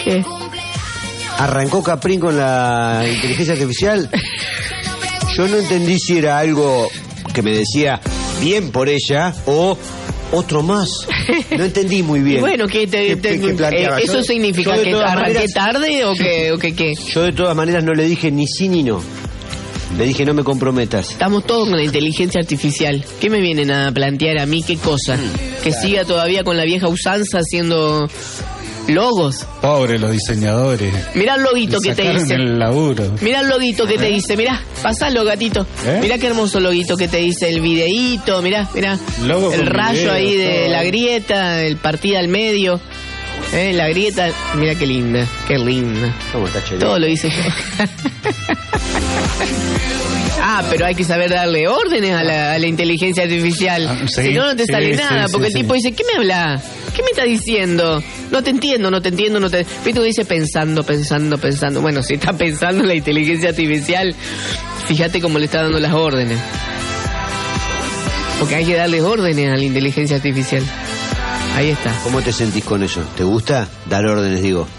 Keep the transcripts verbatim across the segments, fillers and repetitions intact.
¿Qué? Arrancó Caprín con la inteligencia artificial. Yo no entendí si era algo que me decía bien por ella o otro más. No entendí muy bien. Bueno, ¿qué te, te, ¿Qué, qué eh, ¿eso yo, significa yo que arranqué maneras, tarde o que, o que qué? Yo de todas maneras no le dije ni sí ni no. Le dije no me comprometas. Estamos todos con la inteligencia artificial. ¿Qué me vienen a plantear a mí? ¿Qué cosa? Mm, ¿Que claro. siga todavía con la vieja usanza haciendo logos? Pobre los diseñadores. Mirá el loguito que te dice. El laburo. Mirá el loguito que te dice. Mirá, pasalo, gatito. ¿Eh? Mirá qué hermoso loguito que te dice. El videíto, mirá, mirá. Logo el rayo video, ahí de todo. La grieta, el partida al medio. ¿Eh? La grieta, mirá qué linda, qué linda. ¿Cómo está chévere? Todo lo hice yo. Ah, pero hay que saber darle órdenes a la, a la inteligencia artificial. Ah, sí, si no, no te sí, sale sí, nada. Sí, porque sí, el tipo sí. dice, ¿qué me habla? ¿Qué me está diciendo? No te entiendo, no te entiendo, no te... Viste, dice pensando, pensando, pensando. Bueno, si está pensando la inteligencia artificial, fíjate cómo le está dando las órdenes. Porque hay que darle órdenes a la inteligencia artificial. Ahí está. ¿Cómo te sentís con eso? ¿Te gusta dar órdenes, digo?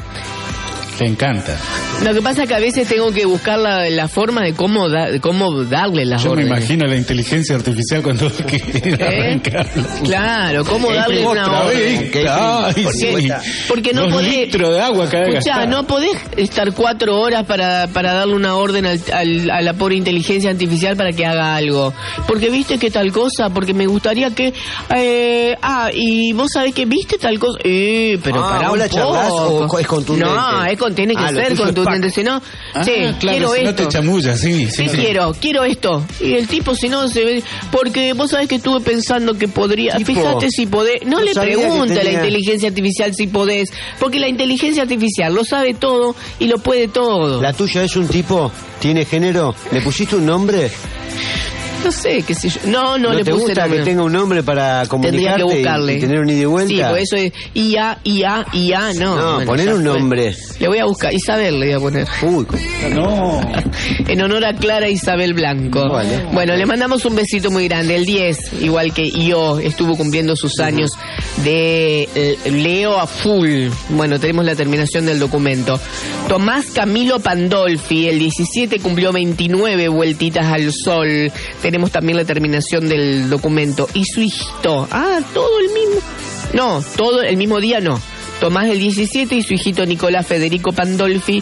Te encanta. Lo que pasa es que a veces tengo que buscar la, la forma de cómo, da, de cómo darle las Yo órdenes. Yo me imagino la inteligencia artificial cuando quiere ¿Eh? arrancarlo. Claro, cómo darle una orden. Ay, porque, sí. porque no Dos podés... litros de agua cada Escuchá, no podés estar cuatro horas para, para darle una orden al, al, a la pobre inteligencia artificial para que haga algo. Porque viste que tal cosa, porque me gustaría que... Eh, ah, y vos sabés que viste tal cosa... Eh, pero ah, pará un la charlas o es contundente? No, es con, tiene que ah, ser contundente, si no... Ah, sí, claro, quiero si esto. No te chamulla, sí, sí, ¿Qué sí. quiero? Quiero esto. Y el tipo, si no, se ve... Porque vos sabés que estuve pensando que podría... Tipo, fíjate si podés... No, no le pregunte tenía... a la inteligencia artificial si podés. Porque la inteligencia artificial lo sabe todo y lo puede todo. ¿La tuya es un tipo? ¿Tiene género? ¿Le pusiste un nombre? No sé, qué sé yo. No, no, ¿No le te puse gusta nombre. Que tenga un nombre para comunicarte que buscarle. Y, y tener un ida y vuelta? Sí, por eso es I A, I A, I A, no. No, bueno, poner un nombre. Le voy a buscar, Isabel le voy a poner. Uy, no. En honor a Clara Isabel Blanco. Vale. Bueno, le mandamos un besito muy grande. El diez, igual que yo, estuvo cumpliendo sus años de eh, Leo a full. Bueno, tenemos la terminación del documento. Tomás Camilo Pandolfi, el diecisiete cumplió veintinueve vueltitas al sol. Tenemos también la terminación del documento. Y su hijito, ah, todo el mismo, no, todo el mismo día no. Tomás el diecisiete y su hijito Nicolás Federico Pandolfi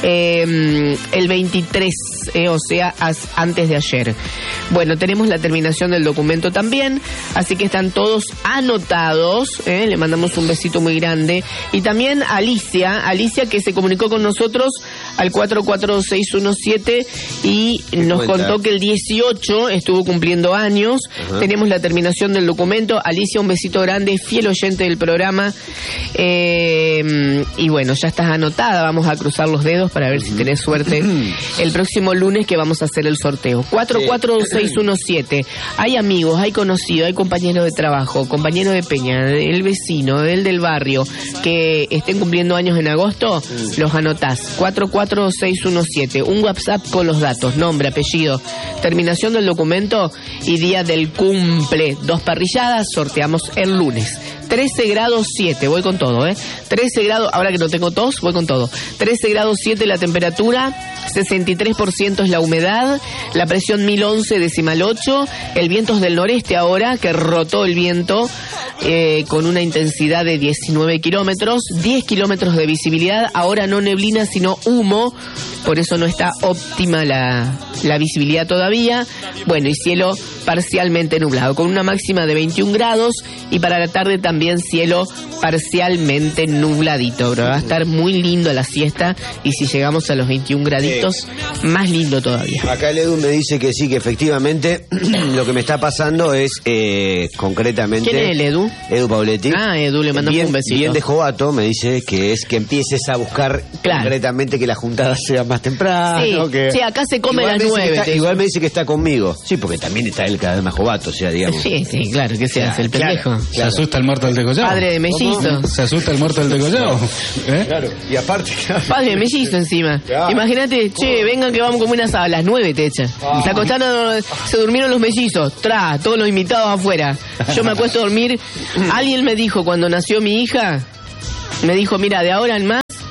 eh, el veintitrés, eh, o sea, as, antes de ayer. Bueno, tenemos la terminación del documento también, así que están todos anotados, eh, le mandamos un besito muy grande. Y también Alicia, Alicia que se comunicó con nosotros al cuatro cuatro seis uno siete y nos cuenta? Contó que el dieciocho estuvo cumpliendo años. Uh-huh. Tenemos la terminación del documento. Alicia, un besito grande, fiel oyente del programa. Eh, Eh, y bueno, ya estás anotada, vamos a cruzar los dedos para ver si tenés suerte el próximo lunes que vamos a hacer el sorteo. cuatro cuatro seis uno siete. Hay amigos, hay conocidos, hay compañeros de trabajo, compañeros de peña, el vecino, del del barrio, que estén cumpliendo años en agosto, los anotás. cuatro cuatro seis uno siete. Un WhatsApp con los datos, nombre, apellido, terminación del documento y día del cumple. Dos parrilladas, sorteamos el lunes. trece grados siete, voy con todo, ¿eh? trece grados, ahora que no tengo tos, voy con todo. trece grados siete la temperatura, sesenta y tres por ciento es la humedad, la presión mil once decimal ocho, el viento es del noreste ahora, que rotó el viento eh, con una intensidad de diecinueve kilómetros, diez kilómetros de visibilidad, ahora no neblina sino humo, por eso no está óptima la, la visibilidad todavía. Bueno, y cielo parcialmente nublado, con una máxima de veintiún grados, y para la tarde también cielo parcialmente nubladito, pero va a estar muy lindo la siesta, y si llegamos a los veintiún graditos, sí, más lindo todavía. Acá el Edu me dice que sí, que efectivamente lo que me está pasando es eh, concretamente... ¿Quién es el Edu? Edu Pauletti. Ah, Edu, le mandamos bien, un besito. Bien de Jovato me dice que es que empieces a buscar, claro, concretamente que la juntada sea más temprano. Sí, que... sí, acá se come a las nueve. Está, igual me dice que está conmigo. Sí, porque también está él cada vez más Jovato, o sea, digamos. Sí, sí, claro, que se claro, hace el pendejo. Claro, se asusta el muerto del degollado. Padre de mellizo. Se asusta el muerto del degollado. ¿Eh? Claro, y aparte... Claro. Padre de mellizo encima. Claro. Imagínate, che, vengan que vamos como una a las nueve te echan. Ah. Se acostaron, se durmieron los mellizos. Tra, todos los invitados afuera. Yo me acuesto a dormir. Alguien me dijo cuando nació mi hija, me dijo, mira, de ahora en más,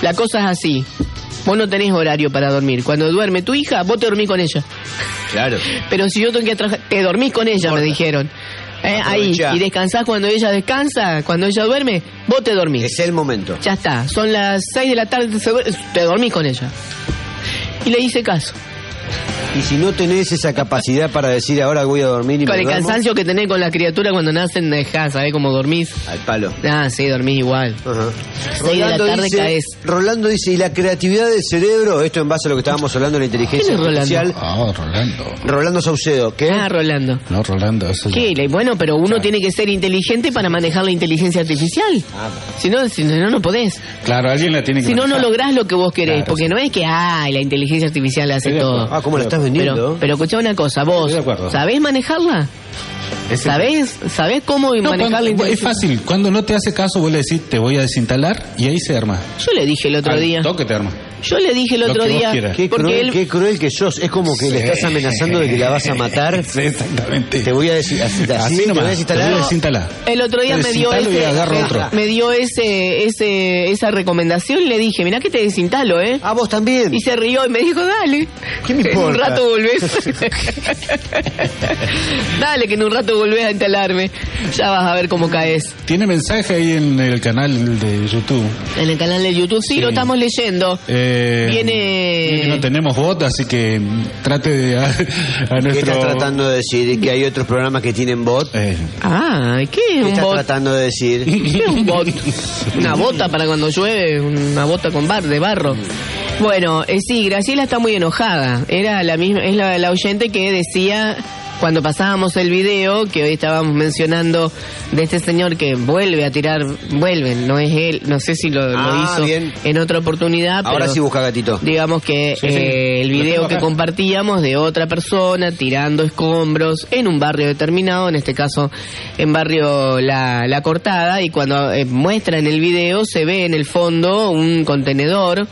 La cosa es así. Vos no tenés horario para dormir. Cuando duerme tu hija, vos te dormís con ella. Claro. Pero si yo tengo que trabajar, te dormís con ella, me dijeron. Eh, ahí, y descansás cuando ella descansa, cuando ella duerme, vos te dormís. Es el momento. Ya está, son las seis de la tarde, te dormís con ella. Y le hice caso. Y si no tenés esa capacidad para decir ahora voy a dormir y con me el duermo, cansancio que tenés con la criatura cuando nacen, dejás, ¿sabés cómo dormís? al palo. Ah, sí, dormís igual. Ajá. seis de la tarde dice, caes. Rolando dice, ¿y la creatividad del cerebro? Esto en base a lo que estábamos hablando de la inteligencia ¿Quién es Rolando? artificial. Ah, Rolando. Rolando Saucedo, ¿qué? Ah, Rolando. No, Rolando, eso ya- ¿Qué? Le- Bueno, pero uno Claro. tiene que ser inteligente para manejar la inteligencia artificial. Ah, Si no, si no, no podés. Claro, alguien la tiene que Si no, no manejar. lográs lo que vos querés. Claro, Porque sí. no es que, ay, la inteligencia artificial hace Estoy de todo. acuerdo. ah, ¿cómo la estás vendiendo? Pero, pero escuchá una cosa, vos, Estoy de acuerdo. ¿sabés manejarla? Ese- ¿Sabés? ¿Sabés cómo No, manejar la cuando- es inteligencia? fácil. Cuando no te hace caso, vos le decís, te voy a desinstalar y ahí se arma. Yo le dije el otro Al día. toque te arma. Yo le dije el Lo otro que vos día. quieras. Qué Porque cruel, él. qué cruel que sos. Es como que le estás amenazando de que la vas a matar. Sí, exactamente. Te voy a decir así, Así te voy nomás. a Te desinstalar. voy a desinstalar. El otro día Te me dio desinstalo y ese, agarro me, otro. me dio ese, ese, esa recomendación y le dije, mirá que te desinstalo, ¿eh? Ah, vos también. Y se rió y me dijo, dale. ¿Qué me En un importa? rato volvés. Dale, que en un rato volvés a instalarme. Ya vas a ver cómo caes. Tiene mensaje ahí en el canal de YouTube. En el canal de YouTube, sí, Sí. lo estamos leyendo. Eh, Viene- que no tenemos bot, así que trate de a, a ¿Qué nuestro. estás tratando de decir? ¿Que hay otros programas que tienen bot? ¿Qué Eh, Ah, ¿qué es un estás bot? tratando de decir? ¿Qué es un bot? Una bota para cuando llueve, una bota con bar de barro. Bueno, eh, sí, Graciela está muy enojada. Era la misma, es la, la oyente que decía cuando pasábamos el video que hoy estábamos mencionando de este señor que vuelve a tirar, vuelve, no es él, no sé si lo, lo Ah, hizo bien. en otra oportunidad, Ahora pero sí busca gatito. digamos que Sí, sí, eh, el lo video tengo que acá. compartíamos de otra persona tirando escombros en un barrio determinado, en este caso en barrio La, La Cortada, y cuando eh, muestra en el video se ve en el fondo un contenedor.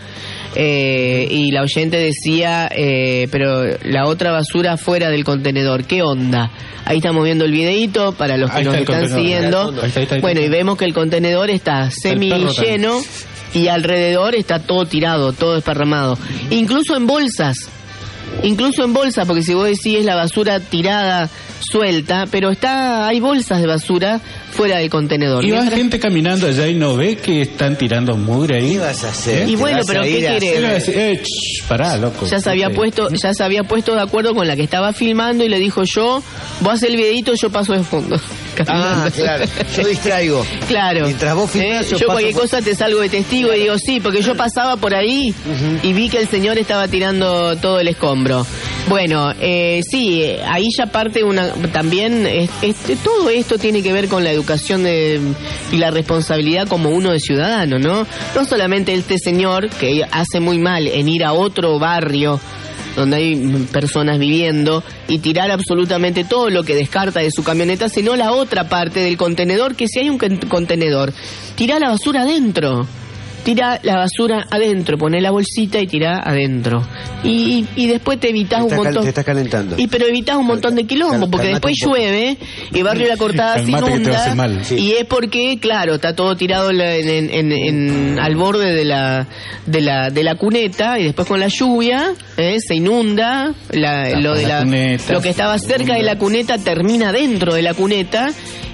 Eh, y la oyente decía, eh, pero la otra basura fuera del contenedor, ¿qué onda? Ahí estamos viendo el videíto para los que Ahí nos está el están contenedor. siguiendo. Ahí está, ahí está, ahí está. Bueno, y vemos que el contenedor está semi perro también. lleno y alrededor está todo tirado, todo desparramado. Incluso en bolsas. Incluso en bolsas, porque si vos decís es la basura tirada, suelta, pero está hay bolsas de basura fuera del contenedor. y va Mientras- gente caminando allá y no ve que están tirando mugre ahí. ¿Qué vas a hacer? Y ¿Te bueno, vas pero a ¿qué ir a querés? Él hacer- va a decir, eh, ch, pará, loco. ya se había Ok. puesto ya se había puesto de acuerdo con la que estaba filmando y le dijo yo, vos haces el videito, yo paso de fondo. Ah, claro. Yo distraigo. Claro. Mientras vos filmás, Eh, yo yo paso cualquier por- cosa te salgo de testigo y digo sí, porque yo pasaba por ahí y vi que el señor estaba tirando todo el escombro. Bueno, eh, sí, eh, ahí ya parte una también es- este, todo esto tiene que ver con la educación de, y la responsabilidad como uno de ciudadano, ¿no? No solamente este señor que hace muy mal en ir a otro barrio donde hay mm, personas viviendo y tirar absolutamente todo lo que descarta de su camioneta, sino la otra parte del contenedor, que si hay un con- contenedor, tira la basura adentro. Tira la basura adentro, poné la bolsita y tira adentro. Y, y, y después te evitas Te un estás cal- montón. te estás calentando. Y pero evitas un montón de quilombo, Cal- porque calmate después un poco. llueve y Barrio La Cortada se Calmate que te va a hacer inunda. mal. Sí. Y es porque, claro, está todo tirado en, la- en- en- en- al borde de la, de la de la cuneta y después con la lluvia eh, se inunda. La- Tapa lo de la la, cuneta, lo que estaba se cerca de inunda. la cuneta termina dentro de la cuneta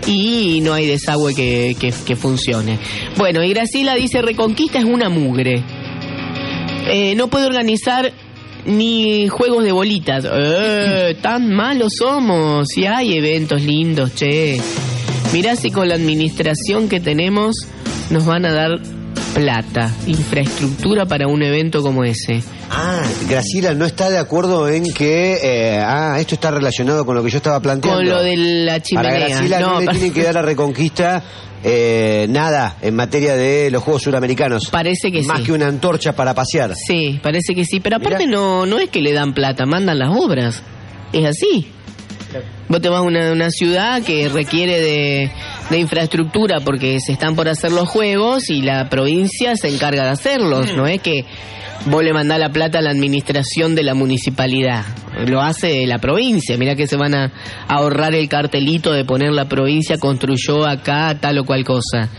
y no hay desagüe que, que, que funcione. Bueno, y Graciela dice, Reconquista es una mugre. Eh, no puede organizar ni juegos de bolitas. Eh, tan malos somos. Si hay eventos lindos, che. Mirá si con la administración que tenemos nos van a dar plata, infraestructura para un evento como ese. Ah, Graciela no está de acuerdo en que eh, ah, esto está relacionado con lo que yo estaba planteando. Con lo de la Para chimenea. Graciela no, le pa- tienen que dar a Reconquista eh, nada en materia de los Juegos Suramericanos. Parece que Más sí. que una antorcha para pasear. Sí, parece que sí. Pero aparte Mirá. no no es que le dan plata, mandan las obras. Es así. Vos te vas a una, una ciudad que requiere de, de infraestructura porque se están por hacer los juegos y la provincia se encarga de hacerlos. No es que vos le mandás la plata a la administración de la municipalidad. Lo hace la provincia. Mirá que se van a ahorrar el cartelito de poner la provincia construyó acá tal o cual cosa.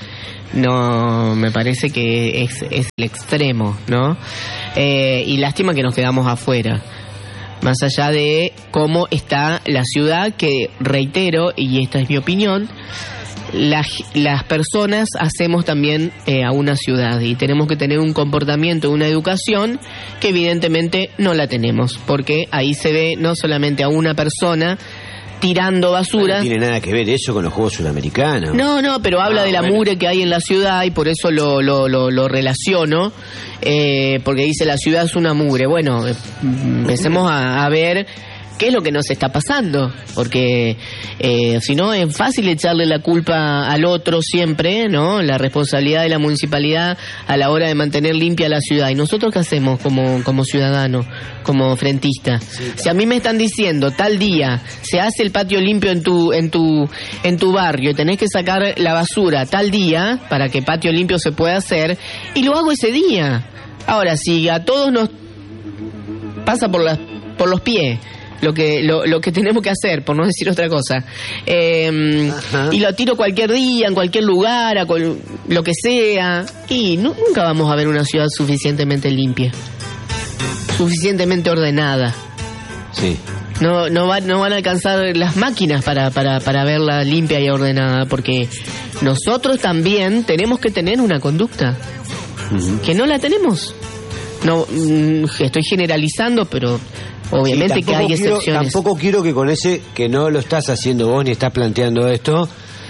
no, me parece que es, es el extremo, ¿no? Eh, y lástima que nos quedamos afuera. Más allá de cómo está la ciudad, que reitero, y esta es mi opinión, las, las personas hacemos también eh, a una ciudad y tenemos que tener un comportamiento, una educación que evidentemente no la tenemos, porque ahí se ve no solamente a una persona tirando basura. No tiene nada que ver eso con los Juegos Sudamericanos. No, no, pero habla ah, de la bueno. mugre que hay en la ciudad y por eso lo, lo, lo, lo relaciono, eh, porque dice la ciudad es una mugre. Bueno, eh, empecemos a, a ver qué es lo que nos está pasando, porque eh, si no es fácil echarle la culpa al otro siempre, ¿no? La responsabilidad de la municipalidad a la hora de mantener limpia la ciudad. ¿Y nosotros qué hacemos como, como ciudadanos, como frentistas? Sí, claro. Si a mí me están diciendo tal día se hace el patio limpio en tu, en tu, en tu barrio y tenés que sacar la basura tal día para que patio limpio se pueda hacer, y lo hago ese día. Ahora, si a todos nos pasa por las, por los pies lo que lo, lo que tenemos que hacer, por no decir otra cosa, eh, y lo tiro cualquier día, en cualquier lugar, a cual, lo que sea, y no, nunca vamos a ver una ciudad suficientemente limpia, suficientemente ordenada. Sí. No, no, va, no van a alcanzar las máquinas para, para, para verla limpia y ordenada, porque nosotros también tenemos que tener una conducta, uh-huh. que no la tenemos. No, mm, estoy generalizando, pero obviamente sí, que hay quiero, excepciones. Tampoco quiero que con ese, que no lo estás haciendo vos ni estás planteando esto,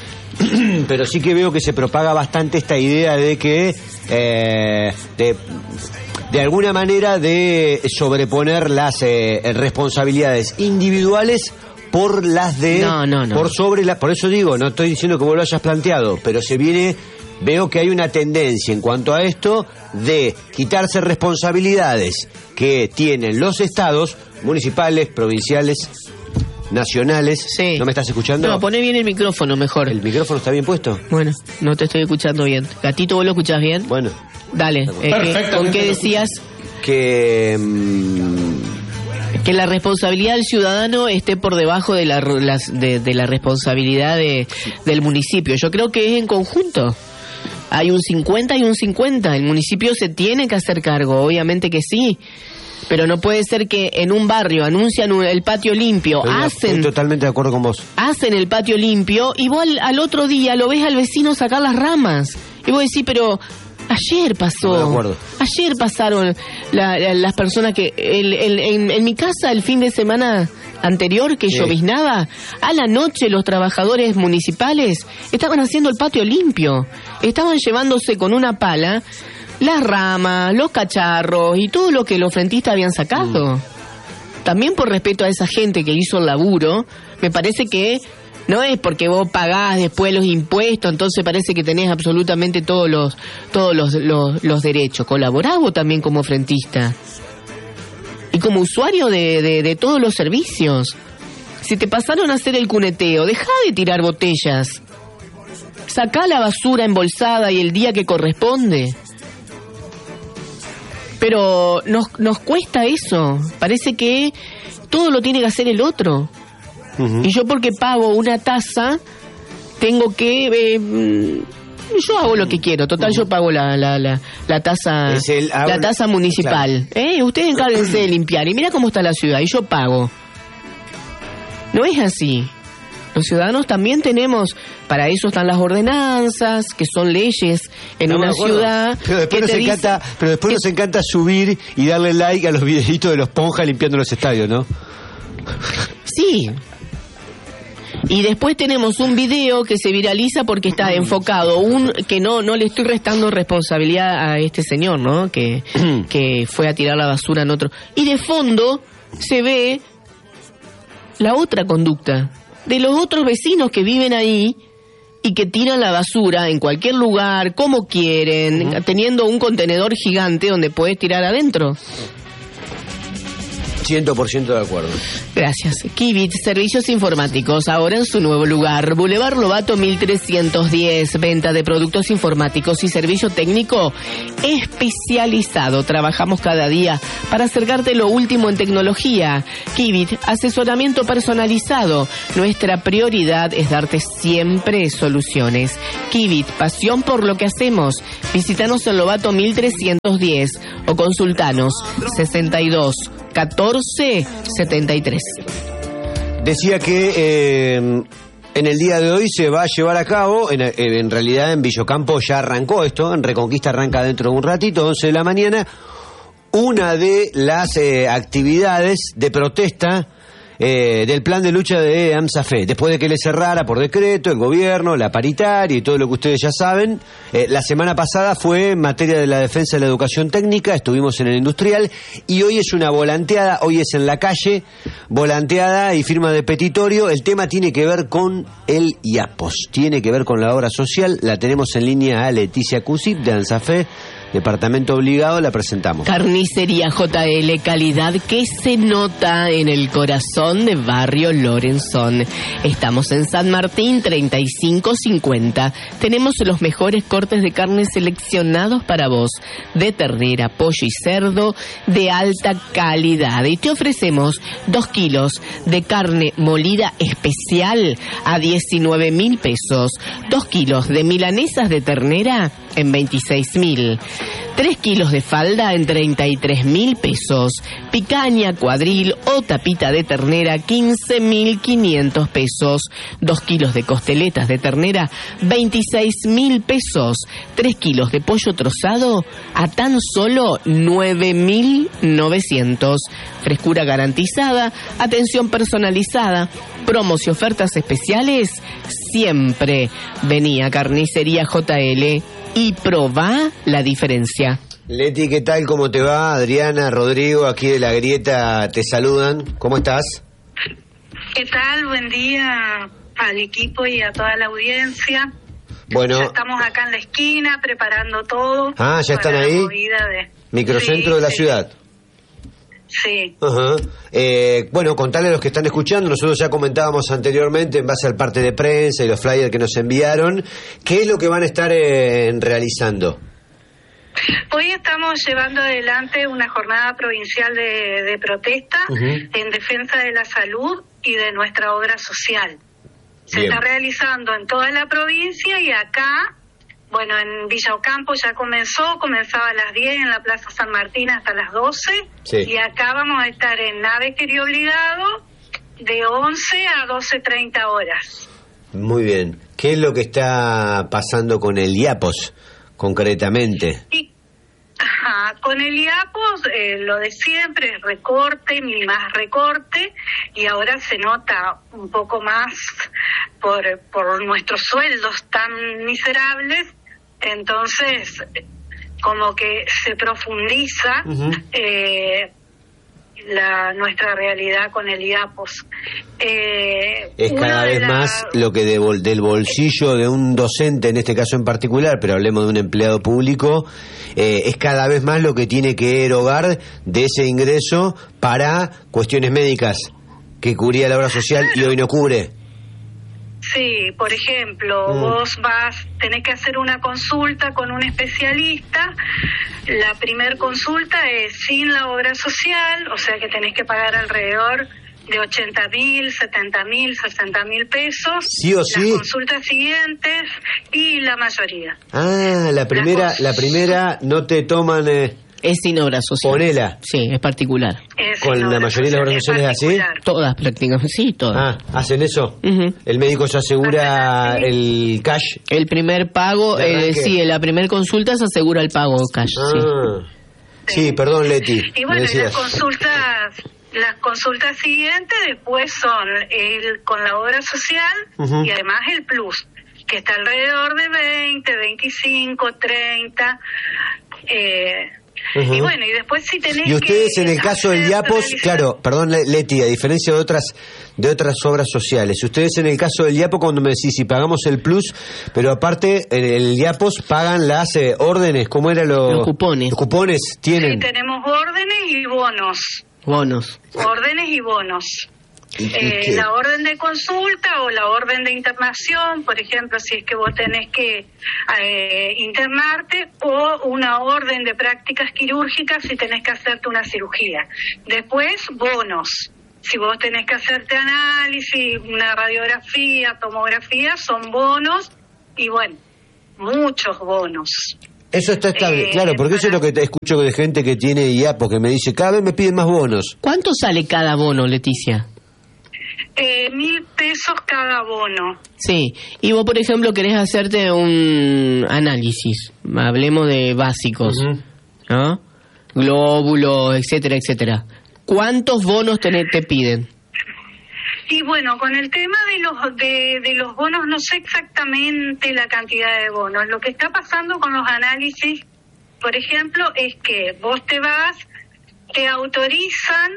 pero sí que veo que se propaga bastante esta idea de que eh, de, de alguna manera de sobreponer las eh, responsabilidades individuales por las de no, no, no. por sobre la, por eso digo, no estoy diciendo que vos lo hayas planteado, pero se viene, veo que hay una tendencia en cuanto a esto de quitarse responsabilidades que tienen los estados municipales, provinciales, nacionales. Sí. ¿No me estás escuchando? No, poné bien el micrófono mejor. ¿El micrófono está bien puesto? Bueno, no te estoy escuchando bien. Gatito, ¿vos lo escuchás bien? Bueno. Dale. Eh, ¿Con qué decías? Que... Mmm... que la responsabilidad del ciudadano esté por debajo de la, las, de, de la responsabilidad de, del municipio. Yo creo que es en conjunto. Hay un cincuenta y un cincuenta. El municipio se tiene que hacer cargo, obviamente que sí. Pero no puede ser que en un barrio anuncian el patio limpio, estoy, hacen... Estoy totalmente de acuerdo con vos. Hacen el patio limpio y vos al, al otro día lo ves al vecino sacar las ramas. Y vos decís, pero... Ayer pasó, de acuerdo. ayer pasaron la, la, las personas que, el, el, en, en mi casa el fin de semana anterior que sí. lloviznaba, a la noche los trabajadores municipales estaban haciendo el patio limpio, estaban llevándose con una pala las ramas, los cacharros y todo lo que los frentistas habían sacado. Mm. También por respeto a esa gente que hizo el laburo, me parece que no es porque vos pagás después los impuestos, entonces parece que tenés absolutamente todos los todos los, los, los derechos. Colaborá vos también como frentista. Y como usuario de, de, de todos los servicios. Si te pasaron a hacer el cuneteo, dejá de tirar botellas. Sacá la basura embolsada y el día que corresponde. Pero nos, nos cuesta eso. Parece que todo lo tiene que hacer el otro. Uh-huh. Y yo porque pago una tasa tengo que eh, yo hago lo que quiero, total. Uh-huh. Yo pago la la la, la tasa el, la tasa municipal, claro. eh ustedes encárguense de limpiar y mira cómo está la ciudad y yo pago. No es así. Los ciudadanos también tenemos, para eso están las ordenanzas, que son leyes en no una ciudad. Pero después, nos encanta, dice, pero después que... nos encanta subir y darle like a los videitos de los ponjas limpiando los estadios, ¿no? Sí. Y después tenemos un video que se viraliza porque está enfocado, un que no no le estoy restando responsabilidad a este señor, ¿no? Que, que fue a tirar la basura en otro. Y de fondo se ve la otra conducta de los otros vecinos que viven ahí y que tiran la basura en cualquier lugar, como quieren, uh-huh. teniendo un contenedor gigante donde puedes tirar adentro. cien por ciento de acuerdo. Gracias. Kivit, servicios informáticos, ahora en su nuevo lugar. Boulevard Lobato mil trescientos diez. Venta de productos informáticos y servicio técnico especializado. Trabajamos cada día para acercarte lo último en tecnología. Kivit, asesoramiento personalizado. Nuestra prioridad es darte siempre soluciones. Kivit, pasión por lo que hacemos. Visítanos en Lobato mil trescientos diez o consultanos sesenta y dos catorce setenta y tres. Decía que eh, en el día de hoy se va a llevar a cabo, en, en realidad en Villocampo ya arrancó esto, en Reconquista arranca dentro de un ratito, once de la mañana, una de las eh, actividades de protesta Eh, del plan de lucha de AMSAFE, después de que le cerrara por decreto el gobierno, la paritaria y todo lo que ustedes ya saben. Eh, la semana pasada fue en materia de la defensa de la educación técnica, estuvimos en el industrial, y hoy es una volanteada, hoy es en la calle, volanteada y firma de petitorio. El tema tiene que ver con el IAPOS, tiene que ver con la obra social. La tenemos en línea a Leticia Cusip de AMSAFE, departamento obligado, la presentamos. Carnicería J L, calidad que se nota en el corazón de Barrio Lorenzón. Estamos en San Martín treinta y cinco cincuenta. Tenemos los mejores cortes de carne seleccionados para vos, de ternera, pollo y cerdo de alta calidad. Y te ofrecemos dos kilos de carne molida especial a diecinueve mil pesos, dos kilos de milanesas de ternera en veintiséis mil. Tres kilos de falda en treinta y tres mil pesos. Picaña, cuadril o tapita de ternera, quince mil quinientos pesos. Dos kilos de costeletas de ternera, veintiséis mil pesos. Tres kilos de pollo trozado a tan solo nueve mil novecientos. Frescura garantizada, atención personalizada, promos y ofertas especiales. Siempre vení a Carnicería J L y probá la diferencia. Leti, ¿qué tal? ¿Cómo te va? Adriana, Rodrigo, aquí de La Grieta te saludan. ¿Cómo estás? ¿Qué tal? Buen día al equipo y a toda la audiencia. Bueno, ya estamos acá en la esquina preparando todo. Ah, ¿ya están ahí? De... Microcentro sí, de la sí. ciudad. Sí. Ajá. Eh, bueno, contarle a los que están escuchando, nosotros ya comentábamos anteriormente en base al parte de prensa y los flyers que nos enviaron, ¿qué es lo que van a estar eh, realizando? Hoy estamos llevando adelante una jornada provincial de, de protesta uh-huh. en defensa de la salud y de nuestra obra social. Se Bien. Está realizando en toda la provincia y acá, bueno, en Villa Ocampo ya comenzó, comenzaba a las diez en la Plaza San Martín hasta las doce, sí. Y acá vamos a estar en Nave Querido Obligado de once a doce treinta horas. Muy bien. ¿Qué es lo que está pasando con el IAPOS, concretamente? Y, ajá, con el IAPOS, eh, lo de siempre es recorte, ni más recorte, y ahora se nota un poco más por, por nuestros sueldos tan miserables. Entonces, como que se profundiza uh-huh. eh, la nuestra realidad con el IAPOS. Eh, es cada vez la... más lo que de bol, del bolsillo de un docente, en este caso en particular, pero hablemos de un empleado público, eh, es cada vez más lo que tiene que erogar de ese ingreso para cuestiones médicas que cubría la obra social y hoy no cubre. Sí, por ejemplo, mm. vos vas, tenés que hacer una consulta con un especialista. La primer consulta es sin la obra social, o sea que tenés que pagar alrededor de ochenta mil, setenta mil, sesenta mil pesos. Sí o sí. Las consultas siguientes y la mayoría. Ah, la primera, la, cons- la primera no te toman. Eh... Es sin obra social. Ponela. Sí, es particular. Es ¿Con la mayoría de las obras sociales es así? Todas prácticamente, sí, todas. Ah, ¿hacen eso? Uh-huh. ¿El médico se asegura el cash? El primer pago, eh, sí, en la primera consulta se asegura el pago cash, ah. sí. Sí, perdón, Leti. Y bueno, las consultas, las consultas siguientes después son el con la obra social uh-huh. y además el plus, que está alrededor de veinte, veinticinco, treinta, eh... Uh-huh. Y bueno, y después si tenés que... Y ustedes que en el caso del IAPOS, realizar... claro, perdón Leti, a diferencia de otras de otras obras sociales, ustedes en el caso del IAPOS, cuando me decís, si pagamos el plus, pero aparte en el IAPOS pagan las eh, órdenes, ¿cómo era lo...? Los cupones. Los cupones tienen... Sí, tenemos órdenes y bonos. Bonos. Órdenes y bonos. ¿Y, y eh, la orden de consulta o la orden de internación, por ejemplo, si es que vos tenés que eh, internarte, o una orden de prácticas quirúrgicas si tenés que hacerte una cirugía. Después, bonos. Si vos tenés que hacerte análisis, una radiografía, tomografía, son bonos y bueno, muchos bonos. Eso está estable, eh, claro, porque para... eso es lo que te escucho de gente que tiene I A P O, que me dice, cada vez me piden más bonos. ¿Cuánto sale cada bono, Leticia? Eh, mil pesos cada bono. Sí, y vos, por ejemplo, querés hacerte un análisis, hablemos de básicos, uh-huh. ¿no? Glóbulos, etcétera, etcétera. ¿Cuántos bonos te, te piden? Y bueno, con el tema de los de, de los bonos, no sé exactamente la cantidad de bonos. Lo que está pasando con los análisis, por ejemplo, es que vos te vas, te autorizan,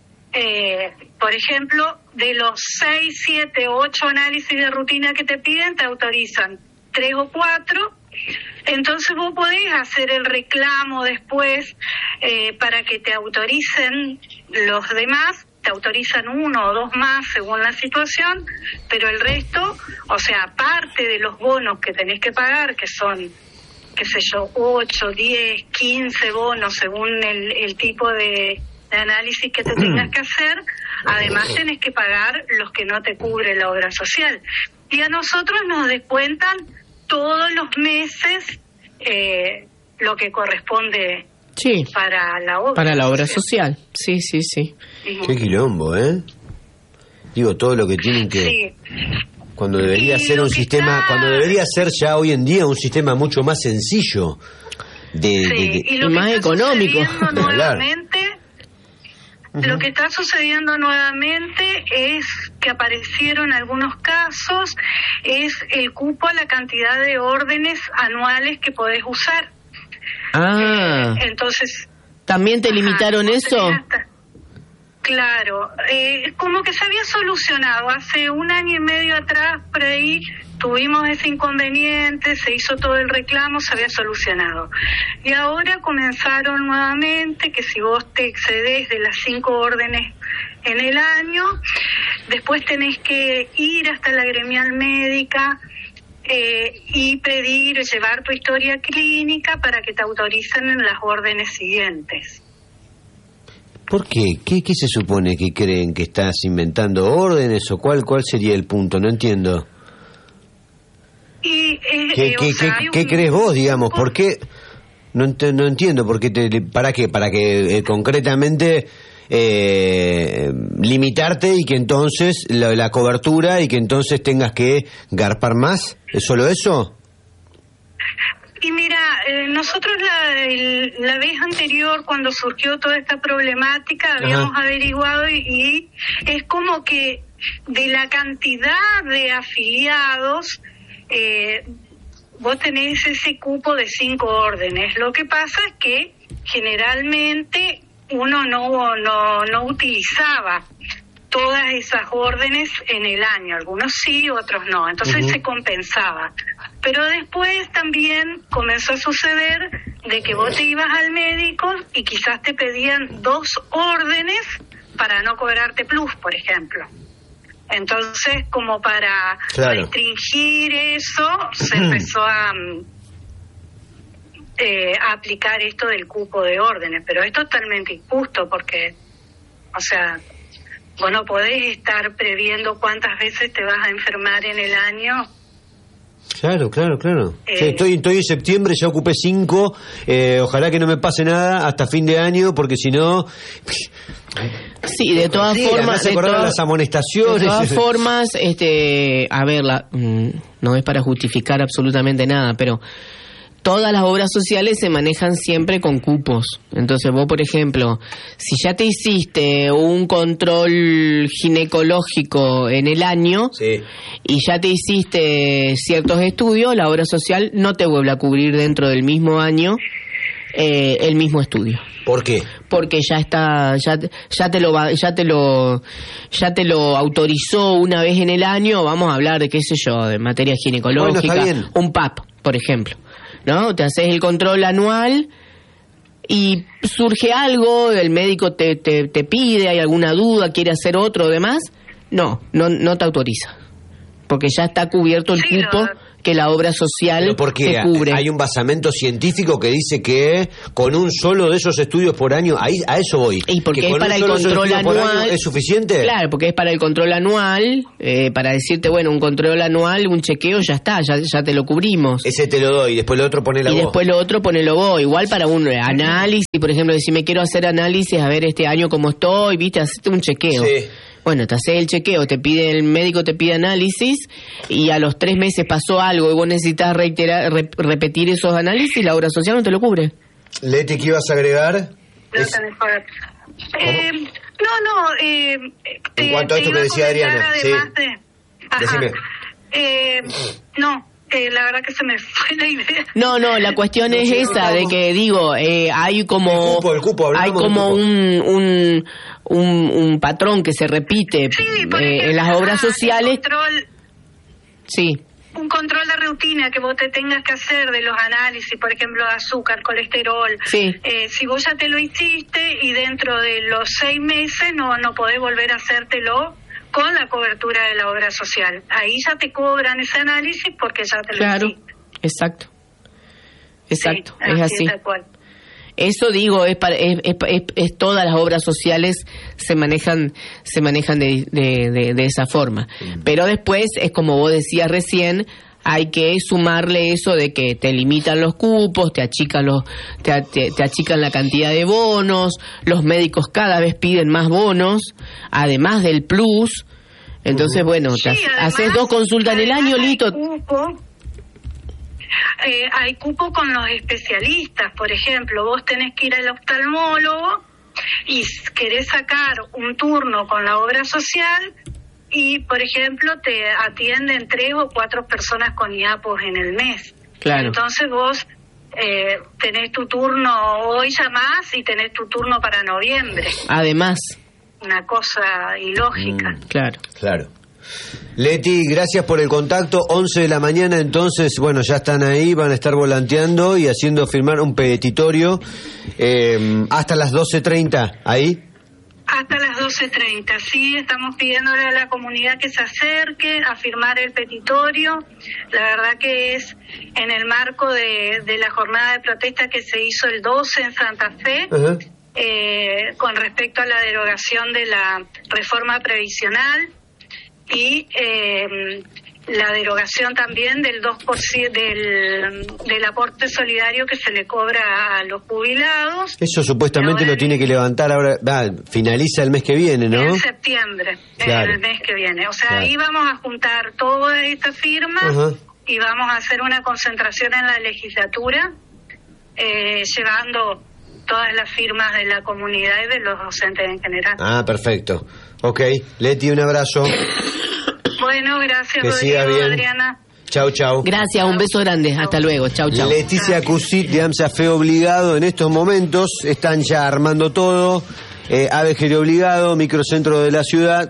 eh, por ejemplo, de los seis, siete, ocho análisis de rutina que te piden, te autorizan tres o cuatro. Entonces vos podés hacer el reclamo después eh, para que te autoricen los demás. Te autorizan uno o dos más según la situación, pero el resto, o sea, aparte de los bonos que tenés que pagar, que son, qué sé yo, ocho, diez, quince bonos según el, el tipo de, de análisis que te tengas que hacer, además tenés que pagar los que no te cubre la obra social. Y a nosotros nos descuentan todos los meses eh, lo que corresponde. Sí, para la obra para la obra social. social. Sí, sí, sí. Qué quilombo, ¿eh? Digo, todo lo que tienen que... Sí. Cuando debería y ser un sistema, está... cuando debería ser ya hoy en día un sistema mucho más sencillo. De, sí, de, de... y, lo y más económico. Nuevamente, uh-huh. Lo que está sucediendo nuevamente es que aparecieron algunos casos, es el cupo a la cantidad de órdenes anuales que podés usar. Ah, eh, entonces ¿también te limitaron ajá, eso? Hasta, claro, eh, como que se había solucionado hace un año y medio atrás, por ahí tuvimos ese inconveniente, se hizo todo el reclamo, se había solucionado. Y ahora comenzaron nuevamente que si vos te excedes de las cinco órdenes en el año, después tenés que ir hasta la gremial médica, Eh, y pedir, llevar tu historia clínica para que te autoricen en las órdenes siguientes. ¿Por qué? ¿Qué, qué se supone que creen? ¿Que estás inventando órdenes o cuál cuál sería el punto? No entiendo. Y, eh, ¿Qué, eh, qué, o sea, qué, un... ¿Qué crees vos, digamos? ¿Por qué? No, ent- no entiendo. ¿Por qué te, ¿Para qué? ¿Para que eh, concretamente... Eh, limitarte y que entonces la, la cobertura y que entonces tengas que garpar más? ¿Es solo eso? Y mira, eh, nosotros la, el, la vez anterior cuando surgió toda esta problemática habíamos Ajá. averiguado y, y es como que de la cantidad de afiliados eh, vos tenés ese cupo de cinco órdenes. Lo que pasa es que generalmente uno no, no, no utilizaba todas esas órdenes en el año, algunos sí, otros no, entonces uh-huh. se compensaba. Pero después también comenzó a suceder de que vos te ibas al médico y quizás te pedían dos órdenes para no cobrarte plus, por ejemplo. Entonces, como para claro. restringir eso, se empezó a... Eh, a aplicar esto del cupo de órdenes, pero es totalmente injusto porque, o sea, vos no podés estar previendo cuántas veces te vas a enfermar en el año. Claro, claro, claro. Eh, sí, estoy, estoy en septiembre, ya ocupé cinco, eh, ojalá que no me pase nada hasta fin de año, porque si no... Sí, de todas sí, formas... Se acordaban las amonestaciones. De todas formas, este, a ver, la, no es para justificar absolutamente nada, pero... Todas las obras sociales se manejan siempre con cupos. Entonces vos, por ejemplo, si ya te hiciste un control ginecológico en el año sí. y ya te hiciste ciertos estudios, la obra social no te vuelve a cubrir dentro del mismo año eh, el mismo estudio. ¿Por qué? Porque ya está, ya, ya te lo va, ya te lo, ya te lo autorizó una vez en el año. Vamos a hablar de qué sé yo, de materia ginecológica, bueno, está bien. Un P A P, por ejemplo. ¿No? Te haces el control anual y surge algo, el médico te, te, te pide, hay alguna duda, quiere hacer otro o demás, no, no, no te autoriza. Porque ya está cubierto el Sí, cupo no. que la obra social porque te cubre. hay un basamento científico que dice que con un solo de esos estudios por año, ahí a eso voy. Y porque que es con para un el solo de esos control estudios por anual. año ¿es suficiente? Claro, porque es para el control anual, eh, para decirte, bueno, un control anual, un chequeo, ya está, ya, ya te lo cubrimos. Ese te lo doy, después lo otro pone la Y voz. después lo otro ponelo vos, igual para un análisis, por ejemplo, si me quiero hacer análisis, a ver este año cómo estoy, viste, hacerte un chequeo. Sí. Bueno, te hace el chequeo, te pide, el médico te pide análisis y a los tres meses pasó algo y vos necesitas reiterar, re- repetir esos análisis, la obra social no te lo cubre. Leti, ¿qué ibas a agregar? Lo Es- tenés que ver. Eh, no, no. Eh, En eh, cuanto a te esto iba que decía comentar, Adriana, sí. además de- Ajá. Decime. Eh, no, eh, la verdad que se me fue la idea. No, no, la cuestión No, es sí, esa, de estamos- que digo, eh, hay como El cupo, el cupo, hay hablamos del como cupo. un, un, un, un patrón que se repite Sí, por eh, ejemplo, en las obras ah, sociales. el control, Sí, un control de rutina que vos te tengas que hacer de los análisis, por ejemplo, azúcar, colesterol. Sí. Eh, si vos ya te lo hiciste y dentro de los seis meses no, no podés volver a hacértelo con la cobertura de la obra social. Ahí ya te cobran ese análisis porque ya te claro, lo hiciste. exacto, exacto, Sí, es así. tal cual. Eso digo, es, para, es, es, es, es todas las obras sociales se manejan se manejan de, de, de, de esa forma. Pero después, es como vos decías recién, hay que sumarle eso de que te limitan los cupos, te achican los te, te, te achican la cantidad de bonos, los médicos cada vez piden más bonos, además del plus. Entonces, bueno, te Sí, ha- además- haces dos consultas en el además año, hay listo. cupo, eh, hay cupo con los especialistas. Por ejemplo, vos tenés que ir al oftalmólogo y s- querés sacar un turno con la obra social y, por ejemplo, te atienden tres o cuatro personas con hiapos en el mes. Claro. Entonces vos eh, tenés tu turno, hoy llamás y tenés tu turno para noviembre. Además, Una cosa ilógica. Mm. claro. Claro. Leti, gracias por el contacto. once de la mañana, entonces, bueno, ya están ahí, van a estar volanteando y haciendo firmar un petitorio eh, hasta las doce treinta, ahí. Hasta las doce treinta, sí, estamos pidiéndole a la comunidad que se acerque a firmar el petitorio. La verdad que es en el marco de, de la jornada de protesta que se hizo el doce en Santa Fe, Ajá. eh, con respecto a la derogación de la reforma previsional y eh, la derogación también del dos por ciento del, del aporte solidario que se le cobra a los jubilados. Eso supuestamente Ahora- lo tiene que levantar ahora, va, finaliza el mes que viene, ¿no? En septiembre, Claro. el mes que viene. O sea, Claro. ahí vamos a juntar todas estas firmas Ajá. y vamos a hacer una concentración en la legislatura, eh, llevando todas las firmas de la comunidad y de los docentes en general. Ah, perfecto. Ok, Leti, un abrazo. Bueno, gracias, Que siga Rodrigo, bien. Adriana. Chau, chau. Gracias, un beso grande. Hasta luego. Chau, chau. Leticia Cusit de AMSA Fe Obligado en estos momentos están ya armando todo. Eh, A B G Obligado, microcentro de la ciudad,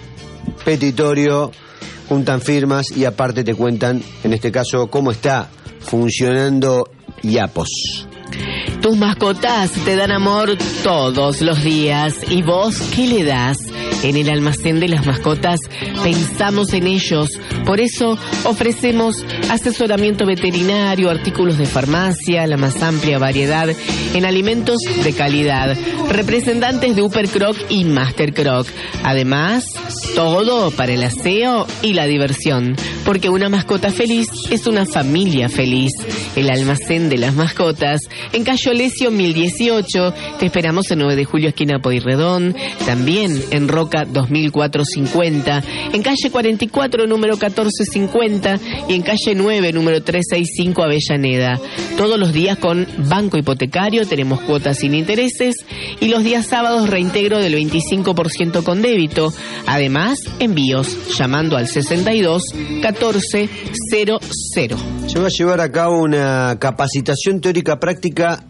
petitorio, juntan firmas y aparte te cuentan, en este caso, cómo está funcionando IAPOS. Tus mascotas te dan amor todos los días. ¿Y vos qué le das? En el almacén de las mascotas pensamos en ellos. Por eso ofrecemos asesoramiento veterinario, artículos de farmacia, la más amplia variedad en alimentos de calidad. Representantes de Upper Croc y Master Croc. Además, todo para el aseo y la diversión. Porque una mascota feliz es una familia feliz. El almacén de las mascotas en Cayo Lesio mil dieciocho. Te esperamos en nueve de julio, esquina Pueyrredón. También en Roca dos mil cuatrocientos cincuenta. En calle cuarenta y cuatro, número catorce cincuenta. Y en calle nueve, número trescientos sesenta y cinco, Avellaneda. Todos los días con banco hipotecario. Tenemos cuotas sin intereses. Y los días sábados reintegro del veinticinco por ciento con débito. Además, envíos llamando al sesenta y dos catorce cero cero. Se va a llevar a cabo una capacitación teórica práctica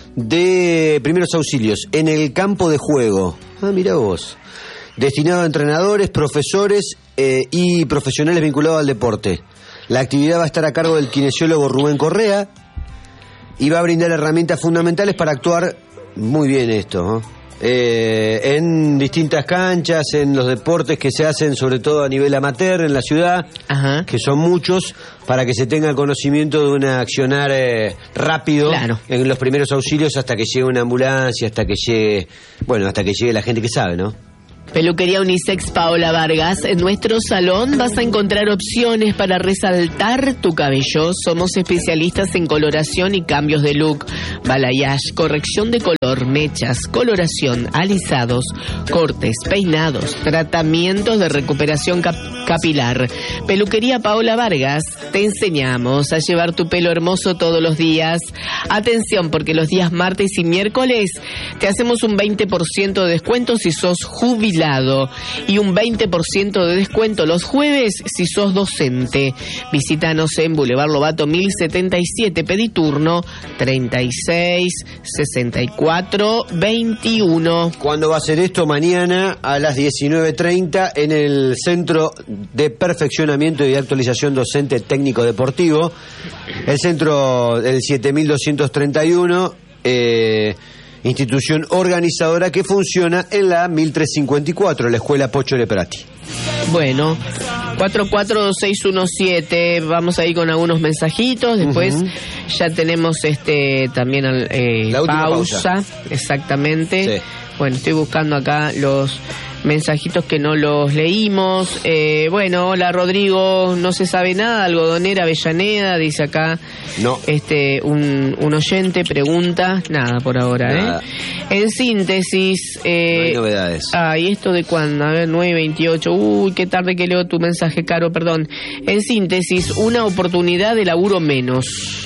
de primeros auxilios en el campo de juego. Ah, mira vos. Destinado a entrenadores, profesores eh, y profesionales vinculados al deporte. La actividad va a estar a cargo del kinesiólogo Rubén Correa. y va a brindar herramientas fundamentales para actuar muy bien esto, ¿no? Eh, en distintas canchas, en los deportes que se hacen sobre todo a nivel amateur en la ciudad. Ajá. Que son muchos, para que se tenga conocimiento de un accionar eh, rápido, claro, en los primeros auxilios hasta que llegue una ambulancia, hasta que llegue, bueno, hasta que llegue la gente que sabe, ¿no? Peluquería Unisex Paola Vargas. En nuestro salón vas a encontrar opciones para resaltar tu cabello. Somos especialistas en coloración y cambios de look, balayage, corrección de color, mechas, coloración, alisados, cortes, peinados, tratamientos de recuperación cap capilar. Peluquería Paola Vargas. Te enseñamos a llevar tu pelo hermoso todos los días. Atención, porque los días martes y miércoles te hacemos un veinte por ciento de descuento si sos jubilado y un veinte por ciento de descuento los jueves si sos docente. Visítanos en Boulevard Lobato mil setenta y siete, pedí turno treinta y seis sesenta y cuatro veintiuno. ¿Cuándo va a ser esto? Mañana a las diecinueve treinta en el Centro de Perfeccionamiento y Actualización Docente Técnico Deportivo, el centro del siete mil doscientos treinta y uno, eh, institución organizadora que funciona en la mil trescientos cincuenta y cuatro, la Escuela Pocho Leprati. Bueno, cuatro cuatro dos seis uno siete, vamos ahí con algunos mensajitos, después uh-huh. ya tenemos este también eh, la pausa, pausa, exactamente. Sí. Bueno, estoy buscando acá los mensajitos que no los leímos. Eh, bueno, hola Rodrigo, no se sabe nada, algodonera Avellaneda, dice acá. No. Este, un, un oyente pregunta, nada por ahora, nada. ¿eh? En síntesis. Eh, no hay novedades. Ah, ¿y esto de cuándo? A ver, nueve veintiocho. Uy, qué tarde que leo tu mensaje, Caro, perdón. En síntesis, una oportunidad de laburo menos.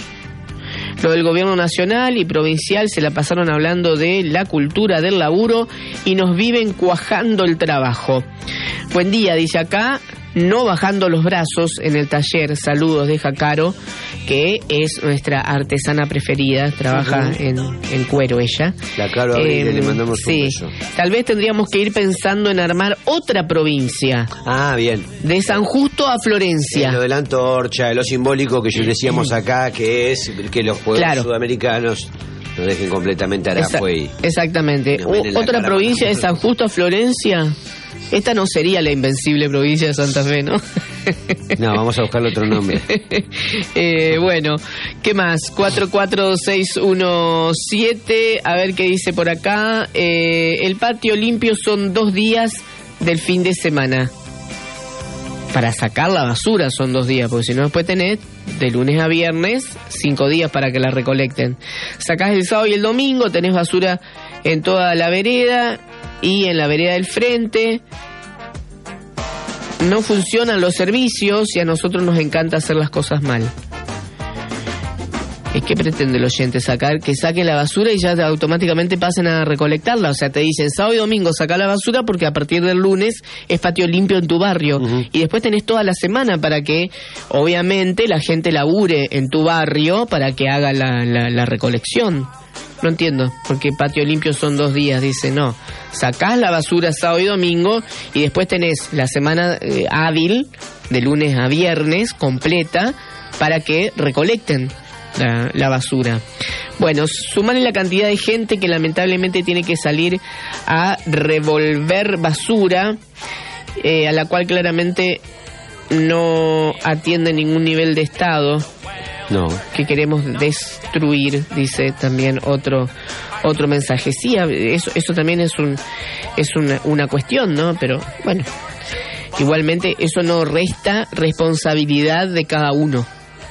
Lo del gobierno nacional y provincial se la pasaron hablando de la cultura del laburo y nos viven cuajando el trabajo. Buen día, dice acá, no bajando los brazos en el taller. Saludos, deja Caro, que es nuestra artesana preferida, trabaja uh-huh. en, en cuero ella. La Caro Abril, eh, le mandamos sí. un beso. Tal vez tendríamos que ir pensando en armar otra provincia. Ah, bien. De San Justo a Florencia. Eh, lo de la antorcha, lo simbólico que yo decíamos acá, que es que los pueblos claro. sudamericanos nos dejen completamente Arafue. Esa, y exactamente. O, otra provincia de San Justo a Florencia. Esta no sería la invencible provincia de Santa Fe, ¿no? No, vamos a buscarle otro nombre. eh, bueno, ¿qué más? cuatro cuatro seis uno siete, a ver qué dice por acá. Eh, el patio limpio son dos días del fin de semana. Para sacar la basura son dos días, porque si no después tenés de lunes a viernes cinco días para que la recolecten. Sacás el sábado y el domingo, tenés basura en toda la vereda y en la vereda del frente. No funcionan los servicios y a nosotros nos encanta hacer las cosas mal. ¿Qué pretende el oyente? Sacar, que saquen la basura y ya automáticamente pasen a recolectarla. O sea, te dicen sábado y domingo saca la basura porque a partir del lunes es patio limpio en tu barrio. Uh-huh. Y después tenés toda la semana para que, obviamente, la gente labure en tu barrio para que haga la, la, la recolección. No entiendo, porque patio limpio son dos días, dice, no. Sacás la basura sábado y domingo y después tenés la semana eh, hábil, de lunes a viernes, completa, para que recolecten la, la basura. Bueno, sumarle la cantidad de gente que lamentablemente tiene que salir a revolver basura, eh, a la cual claramente no atiende ningún nivel de Estado. No. Que queremos destruir, dice también otro otro mensaje. Sí, eso eso también es un es una, una cuestión, ¿no? Pero bueno, igualmente eso no resta responsabilidad de cada uno.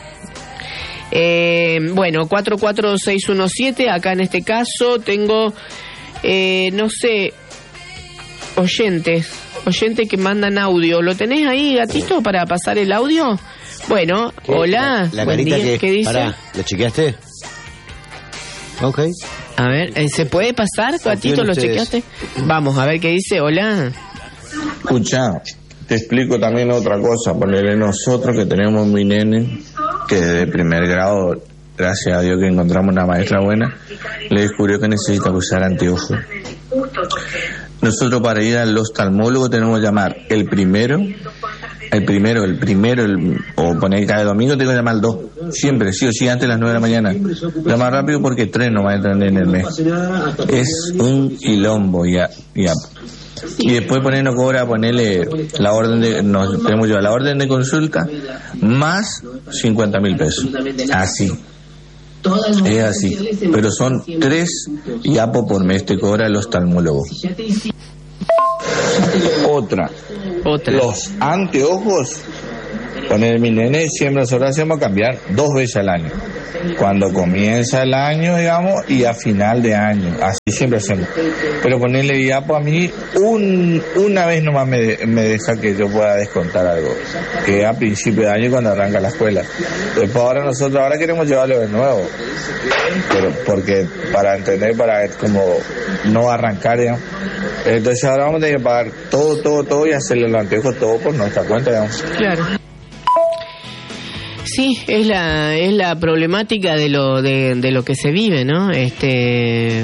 Eh, bueno, cuatro cuatro seis uno siete, acá en este caso tengo, eh, no sé, oyentes, oyentes que mandan audio. ¿Lo tenés ahí, gatito, para pasar el audio? Bueno, ¿qué? Hola, la, la buen día, que, ¿qué dice? Pará, ¿lo chequeaste? Ok. A ver, ¿se puede pasar, gatito? ¿Lo chequeaste? Vamos, a ver qué dice, hola. Escucha, te explico también otra cosa. Ponerle nosotros que tenemos mi nene, que desde primer grado, gracias a Dios que encontramos una maestra buena, le descubrió que necesita usar anteojos. Nosotros para ir al oftalmólogo tenemos que llamar el primero el primero, el primero, el, o poner cada domingo tengo que llamar al dos. Siempre, sí o sí, antes de las nueve de la mañana. Lo más rápido porque tres no van a entrar en el mes. Es un quilombo ya, ya. Y después ponernos cobra, ponerle la orden de, nos tenemos yo la orden de consulta más cincuenta mil pesos. Así. Es así. Pero son tres yapo por mes te cobra el oftalmólogo. Otra. Otra. Los anteojos, poner mi nene, siempre nosotros hacemos cambiar dos veces al año. Cuando comienza el año, digamos, y a final de año. Así siempre hacemos. Pero ponerle yapo a mí, un, una vez nomás me, me deja que yo pueda descontar algo. Que a principio de año cuando arranca la escuela. Después ahora nosotros ahora queremos llevarlo de nuevo. Pero porque para entender, para como no arrancar, digamos. Entonces ahora vamos a tener que pagar todo, todo, todo y hacerle los anteojos todo por nuestra cuenta, digamos. Claro. Sí, es la es la problemática de lo de, de lo que se vive, ¿no? Este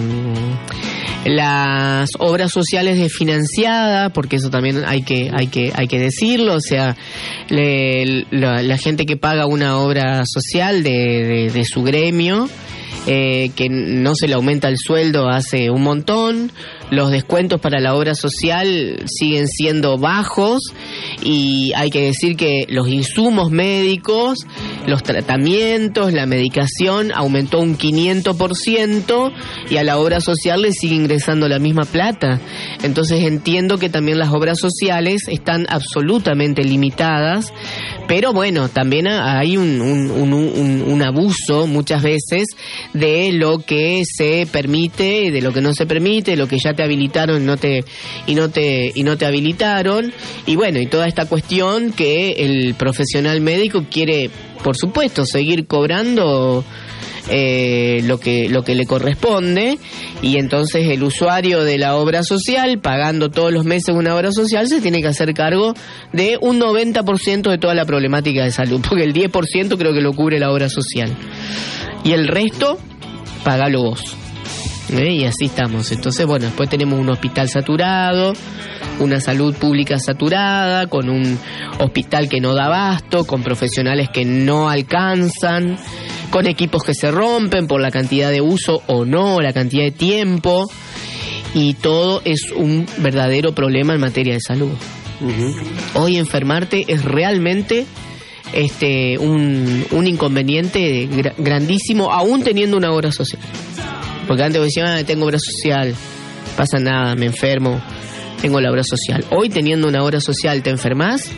las obras sociales desfinanciadas, porque eso también hay que hay que hay que decirlo, o sea, le, la, la gente que paga una obra social de, de, de su gremio, eh, que no se le aumenta el sueldo hace un montón, los descuentos para la obra social siguen siendo bajos y hay que decir que los insumos médicos, los tratamientos, la medicación aumentó un quinientos por ciento y a la obra social le sigue ingresando la misma plata. Entonces entiendo que también las obras sociales están absolutamente limitadas, pero bueno, también hay un, un, un, un, un abuso muchas veces de lo que se permite y de lo que no se permite, de lo que ya te habilitaron y no te y no te y no te habilitaron, y bueno, y toda esta cuestión que el profesional médico quiere, por supuesto, seguir cobrando eh, lo que lo que le corresponde, y entonces el usuario de la obra social, pagando todos los meses una obra social, se tiene que hacer cargo de un noventa por ciento de toda la problemática de salud, porque el diez por ciento creo que lo cubre la obra social y el resto pagalo vos. ¿Eh? Y así estamos. Entonces, bueno, después tenemos un hospital saturado, una salud pública saturada, con un hospital que no da abasto, con profesionales que no alcanzan, con equipos que se rompen por la cantidad de uso o no, la cantidad de tiempo, y todo es un verdadero problema en materia de salud. Uh-huh. Hoy enfermarte es realmente este un, un inconveniente gr- grandísimo, aún teniendo una obra social. Porque antes decían, ah, tengo obra social, pasa nada, me enfermo, tengo la obra social. Hoy teniendo una obra social te enfermas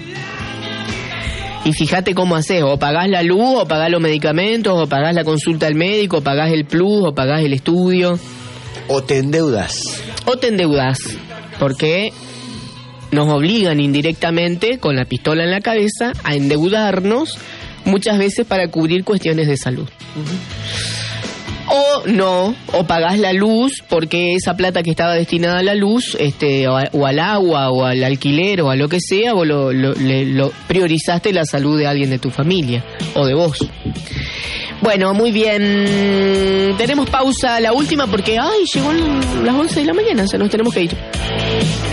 y fíjate cómo haces, o pagás la luz, o pagás los medicamentos, o pagás la consulta al médico, o pagás el plus, o pagás el estudio. O te endeudas. O te endeudas, porque nos obligan indirectamente, con la pistola en la cabeza, a endeudarnos muchas veces para cubrir cuestiones de salud. Uh-huh. O no, o pagás la luz porque esa plata que estaba destinada a la luz, este, o, a, o al agua, o al alquiler, o a lo que sea, vos lo, lo, le, lo priorizaste la salud de alguien de tu familia, o de vos. Bueno, muy bien. Tenemos pausa, la última, porque, ay, llegó las once de la mañana, o sea, nos tenemos que ir.